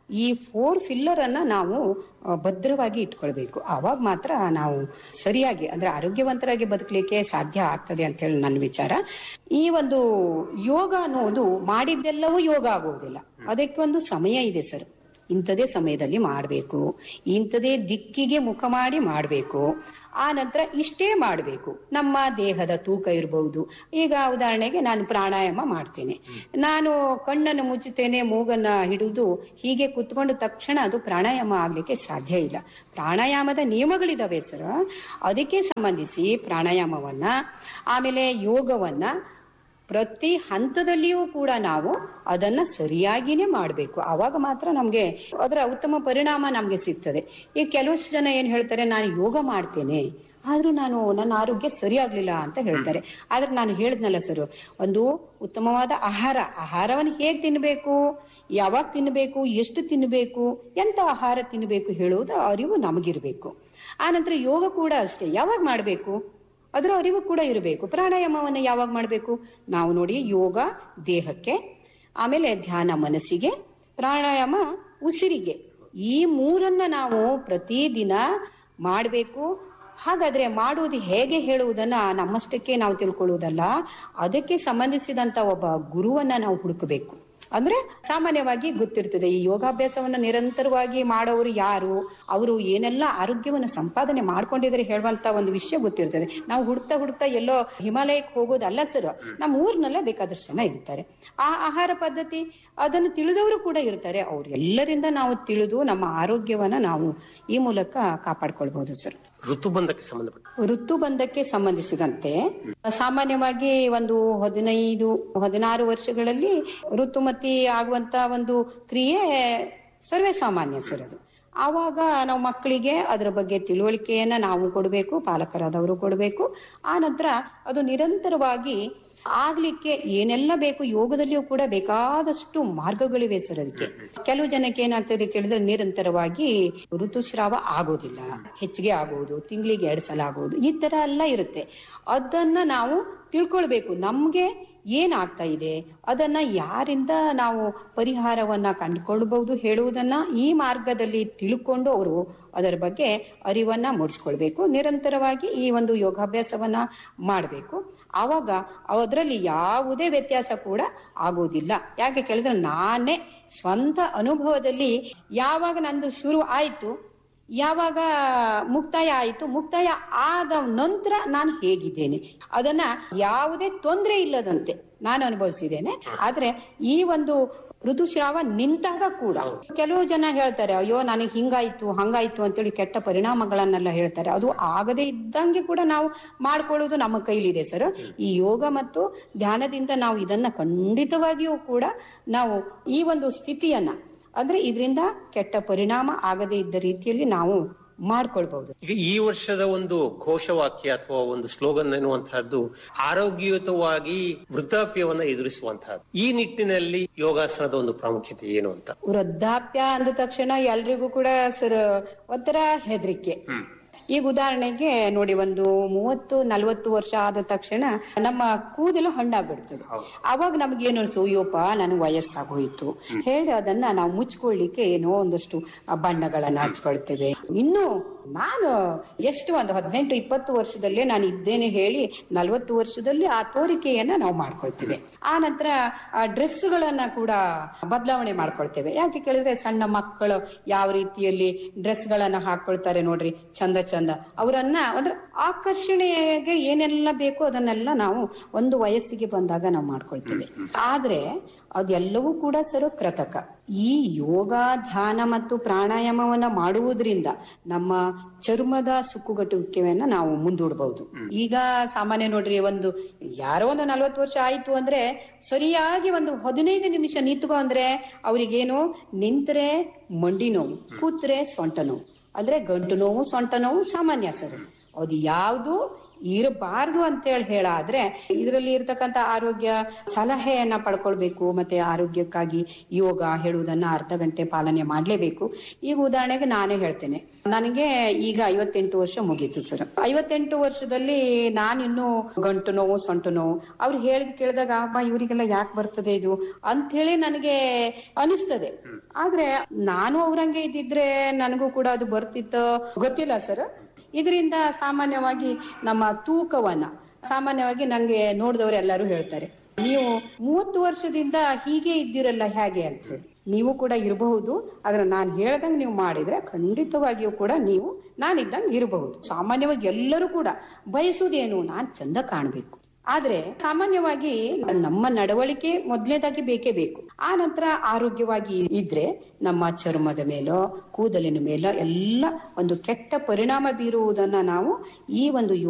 ಈ ಫೋರ್ ಫಿಲ್ಲರ್ ಅನ್ನ ನಾವು ಭದ್ರವಾಗಿ ಇಟ್ಕೊಳ್ಬೇಕು. ಅವಾಗ ಮಾತ್ರ ನಾವು ಸರಿಯಾಗಿ ಅಂದ್ರೆ ಆರೋಗ್ಯವಂತರಾಗಿ ಬದುಕಲಿಕ್ಕೆ ಸಾಧ್ಯ ಆಗ್ತದೆ ಅಂತ ಹೇಳಿ ನನ್ನ ವಿಚಾರ. ಈ ಒಂದು ಯೋಗ ಅನ್ನೋದು ಮಾಡಿದ್ದೆಲ್ಲವೂ ಯೋಗ ಆಗುವುದಿಲ್ಲ, ಅದಕ್ಕೆ ಒಂದು ಸಮಯ ಇದೆ ಸರ್. ಇಂಥದೇ ಸಮಯದಲ್ಲಿ ಮಾಡಬೇಕು, ಇಂಥದೇ ದಿಕ್ಕಿಗೆ ಮುಖ ಮಾಡಿ ಮಾಡಬೇಕು, ಆ ನಂತರ ಇಷ್ಟೇ ಮಾಡಬೇಕು. ನಮ್ಮ ದೇಹದ ತೂಕ ಇರಬಹುದು. ಈಗ ಉದಾಹರಣೆಗೆ ನಾನು ಪ್ರಾಣಾಯಾಮ ಮಾಡ್ತೇನೆ, ನಾನು ಕಣ್ಣನ್ನು ಮುಚ್ಚುತ್ತೇನೆ, ಮೂಗನ್ನ ಹಿಡಿದು ಹೀಗೆ ಕುತ್ಕೊಂಡ ತಕ್ಷಣ ಅದು ಪ್ರಾಣಾಯಾಮ ಆಗ್ಲಿಕ್ಕೆ ಸಾಧ್ಯ ಇಲ್ಲ. ಪ್ರಾಣಾಯಾಮದ ನಿಯಮಗಳಿದಾವೆ ಸರ್, ಅದಕ್ಕೆ ಸಂಬಂಧಿಸಿ ಪ್ರಾಣಾಯಾಮವನ್ನ ಆಮೇಲೆ ಯೋಗವನ್ನ ಪ್ರತಿ ಹಂತದಲ್ಲಿಯೂ ಕೂಡ ನಾವು ಅದನ್ನ ಸರಿಯಾಗಿನೇ ಮಾಡಬೇಕು. ಆವಾಗ ಮಾತ್ರ ನಮ್ಗೆ ಅದರ ಉತ್ತಮ ಪರಿಣಾಮ ನಮ್ಗೆ ಸಿಗ್ತದೆ. ಈಗ ಕೆಲವಷ್ಟು ಜನ ಏನ್ ಹೇಳ್ತಾರೆ, ನಾನು ಯೋಗ ಮಾಡ್ತೇನೆ ಆದ್ರೂ ನಾನು ನನ್ನ ಆರೋಗ್ಯ ಸರಿಯಾಗ್ಲಿಲ್ಲ ಅಂತ ಹೇಳ್ತಾರೆ. ಆದ್ರೆ ನಾನು ಹೇಳಿದ್ನಲ್ಲ ಸರ್, ಒಂದು ಉತ್ತಮವಾದ ಆಹಾರ, ಆಹಾರವನ್ನು ಹೇಗ್ ತಿನ್ಬೇಕು, ಯಾವಾಗ ತಿನ್ಬೇಕು, ಎಷ್ಟು ತಿನ್ಬೇಕು, ಎಂತ ಆಹಾರ ತಿನ್ಬೇಕು ಹೇಳುವುದರ ಅರಿವು ನಮಗಿರ್ಬೇಕು. ಆ ನಂತರ ಯೋಗ ಕೂಡ ಅಷ್ಟೇ, ಯಾವಾಗ ಮಾಡ್ಬೇಕು ಅದರ ಅರಿವು ಕೂಡ ಇರಬೇಕು. ಪ್ರಾಣಾಯಾಮವನ್ನು ಯಾವಾಗ ಮಾಡಬೇಕು ನಾವು ನೋಡಿ, ಯೋಗ ದೇಹಕ್ಕೆ, ಆಮೇಲೆ ಧ್ಯಾನ ಮನಸ್ಸಿಗೆ, ಪ್ರಾಣಾಯಾಮ ಉಸಿರಿಗೆ, ಈ ಮೂರನ್ನ ನಾವು ಪ್ರತಿದಿನ ಮಾಡಬೇಕು. ಹಾಗಾದ್ರೆ ಮಾಡುವುದು ಹೇಗೆ ಹೇಳುವುದನ್ನ ನಮ್ಮಷ್ಟಕ್ಕೆ ನಾವು ತಿಳ್ಕೊಳ್ಳುವುದಲ್ಲ, ಅದಕ್ಕೆ ಸಂಬಂಧಿಸಿದಂತ ಒಬ್ಬ ಗುರುವನ್ನ ನಾವು ಹುಡುಕಬೇಕು. ಅಂದ್ರೆ ಸಾಮಾನ್ಯವಾಗಿ ಗೊತ್ತಿರ್ತದೆ, ಈ ಯೋಗಾಭ್ಯಾಸವನ್ನ ನಿರಂತರವಾಗಿ ಮಾಡೋರು ಯಾರು, ಅವರು ಏನೆಲ್ಲ ಆರೋಗ್ಯವನ್ನು ಸಂಪಾದನೆ ಮಾಡ್ಕೊಂಡಿದ್ರೆ ಹೇಳುವಂತ ಒಂದು ವಿಷಯ ಗೊತ್ತಿರ್ತದೆ. ನಾವು ಹುಡುಕ್ತಾ ಹುಡುಕ್ತಾ ಎಲ್ಲೋ ಹಿಮಾಲಯಕ್ಕೆ ಹೋಗೋದಲ್ಲ ಸರ್, ನಮ್ಮ ಊರ್ನಲ್ಲೇ ಬೇಕಾದಷ್ಟು ಜನ ಇರ್ತಾರೆ. ಆ ಆಹಾರ ಪದ್ಧತಿ ಅದನ್ನು ತಿಳಿದವರು ಕೂಡ ಇರ್ತಾರೆ. ಅವ್ರು ಎಲ್ಲರಿಂದ ನಾವು ತಿಳಿದು ನಮ್ಮ ಆರೋಗ್ಯವನ್ನ ನಾವು ಈ ಮೂಲಕ ಕಾಪಾಡ್ಕೊಳ್ಬಹುದು ಸರ್.
ಋತುಬಂಧಕ್ಕೆ ಸಂಬಂಧಪಟ್ಟ
ಋತುಬಂಧಕ್ಕೆ ಸಂಬಂಧಿಸಿದಂತೆ ಸಾಮಾನ್ಯವಾಗಿ ಒಂದು ಹದಿನೈದು ಹದಿನಾರು ವರ್ಷಗಳಲ್ಲಿ ಋತುಮತಿ ಆಗುವಂತ ಒಂದು ಕ್ರಿಯೆ ಸರ್ವೇ ಸಾಮಾನ್ಯ ಸರ್. ಅದು ಆವಾಗ ನಾವು ಮಕ್ಕಳಿಗೆ ಅದರ ಬಗ್ಗೆ ತಿಳುವಳಿಕೆಯನ್ನ ನಾವು ಕೊಡಬೇಕು, ಪಾಲಕರಾದವರು ಕೊಡಬೇಕು. ಆ ನಂತರ ಅದು ನಿರಂತರವಾಗಿ ಆಗ್ಲಿಕ್ಕೆ ಏನೆಲ್ಲ ಬೇಕು, ಯೋಗದಲ್ಲಿಯೂ ಕೂಡ ಬೇಕಾದಷ್ಟು ಮಾರ್ಗಗಳಿವೆ ಸರ್. ಅದಕ್ಕೆ ಕೆಲವು ಜನಕ್ಕೆ ಏನಾಗ್ತದೆ ಕೇಳಿದ್ರೆ, ನಿರಂತರವಾಗಿ ಋತುಸ್ರಾವ ಆಗೋದಿಲ್ಲ, ಹೆಚ್ಚಿಗೆ ಆಗುವುದು, ತಿಂಗಳಿಗೆ ಎರಡು ಸಲ ಆಗುವುದು, ಈ ತರ ಎಲ್ಲ ಇರುತ್ತೆ. ಅದನ್ನ ನಾವು ತಿಳ್ಕೊಳ್ಬೇಕು, ನಮ್ಗೆ ಏನಾಗ್ತಾ ಇದೆ, ಅದನ್ನ ಯಾರಿಂದ ನಾವು ಪರಿಹಾರವನ್ನ ಕಂಡುಕೊಳ್ಬಹುದು ಹೇಳುವುದನ್ನ ಈ ಮಾರ್ಗದಲ್ಲಿ ತಿಳ್ಕೊಂಡು ಅವರು ಅದರ ಬಗ್ಗೆ ಅರಿವನ್ನ ಮೂಡಿಸ್ಕೊಳ್ಬೇಕು. ನಿರಂತರವಾಗಿ ಈ ಒಂದು ಯೋಗಾಭ್ಯಾಸವನ್ನ ಮಾಡಬೇಕು. ಆವಾಗ ಅದರಲ್ಲಿ ಯಾವುದೇ ವ್ಯತ್ಯಾಸ ಕೂಡ ಆಗೋದಿಲ್ಲ. ಯಾಕೆ ಕೇಳಿದ್ರೆ, ನಾನೇ ಸ್ವಂತ ಅನುಭವದಲ್ಲಿ ಯಾವಾಗ ನಂದು ಶುರು ಆಯ್ತು, ಯಾವಾಗ ಮುಕ್ತಾಯ ಆಯಿತು, ಮುಕ್ತಾಯ ಆದ ನಂತರ ನಾನು ಹೇಗಿದ್ದೇನೆ ಅದನ್ನ ಯಾವುದೇ ತೊಂದರೆ ಇಲ್ಲದಂತೆ ನಾನು ಅನುಭವಿಸಿದ್ದೇನೆ. ಆದ್ರೆ ಈ ಒಂದು ಋತುಸ್ರಾವ ನಿಂತಾಗ ಕೂಡ ಕೆಲವು ಜನ ಹೇಳ್ತಾರೆ, ಅಯ್ಯೋ ನನಗೆ ಹಿಂಗಾಯ್ತು ಹಂಗಾಯ್ತು ಅಂತೇಳಿ ಕೆಟ್ಟ ಪರಿಣಾಮಗಳನ್ನೆಲ್ಲ ಹೇಳ್ತಾರೆ. ಅದು ಆಗದೆ ಇದ್ದಂಗೆ ಕೂಡ ನಾವು ಮಾಡ್ಕೊಳ್ಳೋದು ನಮ್ಮ ಕೈಲಿದೆ ಸರ್. ಈ ಯೋಗ ಮತ್ತು ಧ್ಯಾನದಿಂದ ನಾವು ಇದನ್ನ ಖಂಡಿತವಾಗಿಯೂ ಕೂಡ ನಾವು ಈ ಒಂದು ಸ್ಥಿತಿಯನ್ನ, ಅಂದ್ರೆ ಇದರಿಂದ ಕೆಟ್ಟ ಪರಿಣಾಮ ಆಗದೇ ಇದ್ದ ರೀತಿಯಲ್ಲಿ ನಾವು ಮಾಡ್ಕೊಳ್ಬಹುದು.
ಈಗ ಈ ವರ್ಷದ ಒಂದು ಘೋಷವಾಕ್ಯ ಅಥವಾ ಒಂದು ಸ್ಲೋಗನ್ ಎನ್ನುವಂತಹದ್ದು ಆರೋಗ್ಯಯುತವಾಗಿ ವೃದ್ಧಾಪ್ಯವನ್ನ ಎದುರಿಸುವಂತಹದ್ದು. ಈ ನಿಟ್ಟಿನಲ್ಲಿ ಯೋಗಾಸನದ ಒಂದು ಪ್ರಾಮುಖ್ಯತೆ ಏನು ಅಂತ?
ವೃದ್ಧಾಪ್ಯ ಅಂದ ತಕ್ಷಣ ಎಲ್ರಿಗೂ ಕೂಡ ಸರ್ ಒಂಥರ ಹೆದರಿಕೆ. ಈಗ ಉದಾಹರಣೆಗೆ ನೋಡಿ, ಒಂದು ಮೂವತ್ತು ನಲ್ವತ್ತು ವರ್ಷ ಆದ ತಕ್ಷಣ ನಮ್ಮ ಕೂದಲು ಹಣ್ಣಾಗ್ಬಿಡ್ತದೆ. ಅವಾಗ ನಮ್ಗೆ ಏನು ಅನ್ಸು, ಅಯ್ಯೋಪ ನನ್ ವಯಸ್ಸಾಗೋಯ್ತು ಹೇಳಿ ಅದನ್ನ ನಾವು ಮುಚ್ಕೊಳ್ಳಿಕ್ಕೆ ಏನೋ ಒಂದಷ್ಟು ಬಣ್ಣಗಳನ್ನ ಹಚ್ಕೊಳ್ತೇವೆ. ಇನ್ನು ನಾನು ಎಷ್ಟು ಒಂದು ಹದಿನೆಂಟು ಇಪ್ಪತ್ತು ವರ್ಷದಲ್ಲೇ ನಾನು ಇದ್ದೇನೆ ಹೇಳಿ ನಲ್ವತ್ತು ವರ್ಷದಲ್ಲಿ ಆ ತೋರಿಕೆಯನ್ನ ನಾವು ಮಾಡ್ಕೊಳ್ತೇವೆ. ಆ ನಂತರ ಆ ಡ್ರೆಸ್ಗಳನ್ನ ಕೂಡ ಬದಲಾವಣೆ ಮಾಡ್ಕೊಳ್ತೇವೆ. ಯಾಕೆ ಕೇಳಿದ್ರೆ, ಸಣ್ಣ ಮಕ್ಕಳು ಯಾವ ರೀತಿಯಲ್ಲಿ ಡ್ರೆಸ್ ಗಳನ್ನ ಹಾಕೊಳ್ತಾರೆ ನೋಡ್ರಿ, ಚಂದ ಚಂದ, ಅವರನ್ನ ಅಂದ್ರೆ ಆಕರ್ಷಣೆಗೆ ಏನೆಲ್ಲ ಬೇಕು ಅದನ್ನೆಲ್ಲ ನಾವು ಒಂದು ವಯಸ್ಸಿಗೆ ಬಂದಾಗ ನಾವು ಮಾಡ್ಕೊಳ್ತೇವೆ. ಆದ್ರೆ ಅದೆಲ್ಲವೂ ಕೂಡ ಸರ್ ಕೃತಕ. ಈ ಯೋಗ ಧ್ಯಾನ ಮತ್ತು ಪ್ರಾಣಾಯಾಮವನ್ನ ಮಾಡುವುದರಿಂದ ನಮ್ಮ ಚರ್ಮದ ಸುಕ್ಕುಗಟ್ಟುವಿಕೆಯನ್ನ ನಾವು ಮುಂದೂಡಬಹುದು. ಈಗ ಸಾಮಾನ್ಯ ನೋಡ್ರಿ, ಒಂದು ಯಾರೋ ಒಂದು ನಲ್ವತ್ತು ವರ್ಷ ಆಯ್ತು ಅಂದ್ರೆ ಸರಿಯಾಗಿ ಒಂದು ಹದಿನೈದು ನಿಮಿಷ ನಿಂತ್ಕೊ ಅಂದ್ರೆ ಅವ್ರಿಗೇನು, ನಿಂತ್ರೆ ಮಂಡಿ ನೋವು, ಕೂತ್ರೆ ಸೊಂಟ ನೋವು, ಅಂದ್ರೆ ಗಂಟು ನೋವು ಸೊಂಟ ನೋವು ಸಾಮಾನ್ಯ ಸರ್. ಅದು ಯಾವುದು ಇರಬಾರ್ದು ಅಂತೇಳಿ ಹೇಳಾದ್ರೆ ಇದರಲ್ಲಿ ಇರ್ತಕ್ಕಂಥ ಆರೋಗ್ಯ ಸಲಹೆಯನ್ನ ಪಡ್ಕೊಳ್ಬೇಕು. ಮತ್ತೆ ಆರೋಗ್ಯಕ್ಕಾಗಿ ಯೋಗ ಹೇಳುವುದನ್ನ ಅರ್ಧ ಗಂಟೆ ಪಾಲನೆ ಮಾಡ್ಲೇಬೇಕು. ಈಗ ಉದಾಹರಣೆಗೆ ನಾನೇ ಹೇಳ್ತೇನೆ, ನನಗೆ ಈಗ ಐವತ್ತೆಂಟು ವರ್ಷ ಮುಗೀತು ಸರ್. ಐವತ್ತೆಂಟು ವರ್ಷದಲ್ಲಿ ನಾನಿನ್ನು ಗಂಟು ನೋವು ಸೊಂಟು ನೋವು ಅವ್ರು ಹೇಳಿದ್ ಕೇಳಿದಾಗ ಅಬ್ಬಾ ಇವರಿಗೆಲ್ಲ ಯಾಕೆ ಬರ್ತದೆ ಇದು ಅಂತ ಹೇಳಿ ನನಗೆ ಅನಿಸ್ತದೆ. ಆದ್ರೆ ನಾನು ಅವ್ರಂಗೆ ಇದ್ದಿದ್ರೆ ನನಗೂ ಕೂಡ ಅದು ಬರ್ತಿತ್ತೋ ಗೊತ್ತಿಲ್ಲ ಸರ್. ಇದರಿಂದ ಸಾಮಾನ್ಯವಾಗಿ ನಮ್ಮ ತೂಕವನ್ನ ಸಾಮಾನ್ಯವಾಗಿ ನಂಗೆ ನೋಡಿದವರು ಎಲ್ಲರೂ ಹೇಳ್ತಾರೆ, ನೀವು ಮೂವತ್ತು ವರ್ಷದಿಂದ ಹೀಗೆ ಇದ್ದಿರಲ್ಲ ಹೇಗೆ ಅಂತ ಹೇಳಿ. ನೀವು ಕೂಡ ಇರಬಹುದು, ಆದ್ರೆ ನಾನು ಹೇಳ್ದಂಗೆ ನೀವು ಮಾಡಿದ್ರೆ ಖಂಡಿತವಾಗಿಯೂ ಕೂಡ ನೀವು ನಾನಿದ್ದಂಗೆ ಇರಬಹುದು. ಸಾಮಾನ್ಯವಾಗಿ ಎಲ್ಲರೂ ಕೂಡ ಬಯಸುವುದೇನು, ನಾನ್ ಚಂದ ಕಾಣ್ಬೇಕು. ಆದ್ರೆ ಸಾಮಾನ್ಯವಾಗಿ ನಮ್ಮ ನಡವಳಿಕೆ ಮೊದಲನೇದಾಗಿ ಬೇಕೇ ಬೇಕು. ಆ ನಂತರ ಆರೋಗ್ಯವಾಗಿ ಇದ್ರೆ ನಮ್ಮ ಚರ್ಮದ ಮೇಲೋ ಕೂದಲಿನ ಮೇಲೋ ಎಲ್ಲ ಒಂದು ಕೆಟ್ಟ ಪರಿಣಾಮ ಬೀರುವುದನ್ನ ನಾವು ಈ ಒಂದು